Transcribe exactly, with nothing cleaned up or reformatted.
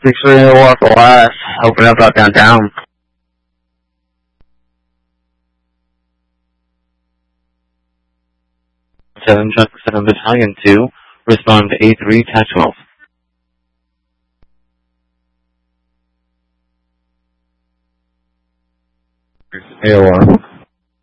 six three A O R for last. Open up out downtown. seven Truck seven Battalion two. Respond to A three Tax twelve. A O R.